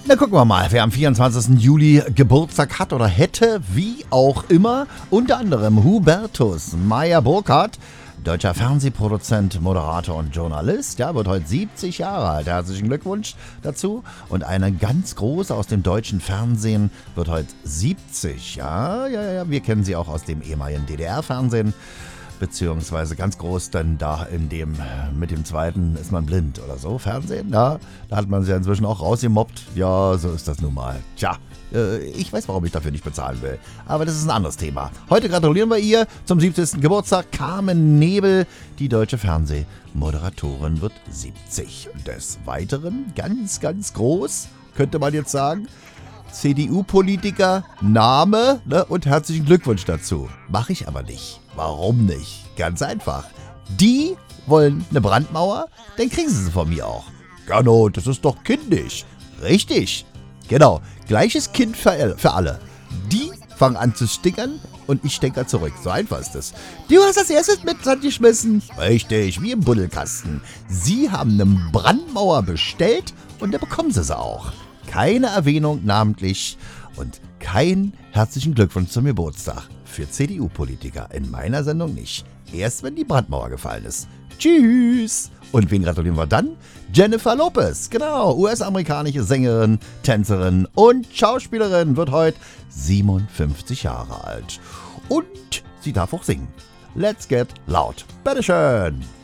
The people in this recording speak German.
Na, gucken wir mal, wer am 24. Juli Geburtstag hat oder hätte, wie auch immer. Unter anderem Hubertus Meyer-Burkhardt, deutscher Fernsehproduzent, Moderator und Journalist. Ja, wird heute 70 Jahre alt. Herzlichen Glückwunsch dazu. Und eine ganz große aus dem deutschen Fernsehen wird heute 70. Ja, wir kennen sie auch aus dem ehemaligen DDR-Fernsehen. Beziehungsweise ganz groß, denn da mit dem zweiten ist man blind oder so, Fernsehen, ja, da hat man sie ja inzwischen auch rausgemobbt. Ja, so ist das nun mal. Tja, ich weiß, warum ich dafür nicht bezahlen will, aber das ist ein anderes Thema. Heute gratulieren wir ihr zum 70. Geburtstag. Carmen Nebel, die deutsche Fernsehmoderatorin, wird 70. Des Weiteren, ganz, ganz groß, könnte man jetzt sagen, CDU-Politiker, Name, ne, und herzlichen Glückwunsch dazu. Mache ich aber nicht. Warum nicht? Ganz einfach. Die wollen eine Brandmauer, dann kriegen sie von mir auch. Gernot, das ist doch kindisch. Richtig. Genau. Gleiches Kind für alle. Die fangen an zu stickern und ich stecke zurück. So einfach ist es. Du hast als erstes mit Sand geschmissen. Richtig, wie im Buddelkasten. Sie haben eine Brandmauer bestellt und dann bekommen sie auch. Keine Erwähnung namentlich und kein herzlichen Glückwunsch zum Geburtstag für CDU-Politiker. In meiner Sendung nicht. Erst wenn die Brandmauer gefallen ist. Tschüss! Und wen gratulieren wir dann? Jennifer Lopez, genau, US-amerikanische Sängerin, Tänzerin und Schauspielerin, wird heute 57 Jahre alt. Und sie darf auch singen. Let's get loud. Bitteschön!